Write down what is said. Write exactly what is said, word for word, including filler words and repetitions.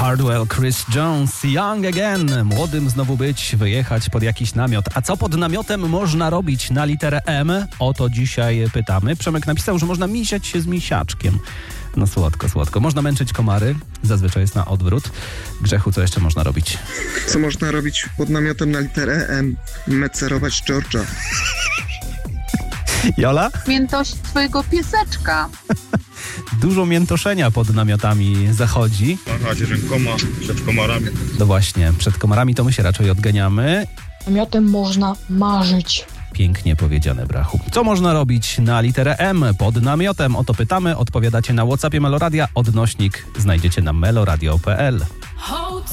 Hardwell, Chris Jones, Young Again. Młodym znowu być, wyjechać pod jakiś namiot. A co pod namiotem można robić na literę M? O to dzisiaj pytamy. Przemek napisał, że można misiać się z misiaczkiem. No słodko, słodko. Można męczyć komary. Zazwyczaj jest na odwrót. Grzechu, co jeszcze można robić? Co można robić pod namiotem na literę M? Mecerować George'a. Jola? Miętość twojego pieseczka. Dużo miętoszenia pod namiotami zachodzi. Machać rękoma przed komarami. No właśnie, przed komarami to my się raczej odganiamy. Namiotem można marzyć. Pięknie powiedziane, Brachu. Co można robić na literę M pod namiotem? O to pytamy. Odpowiadacie na WhatsAppie Meloradia. Odnośnik znajdziecie na meloradio kropka p l.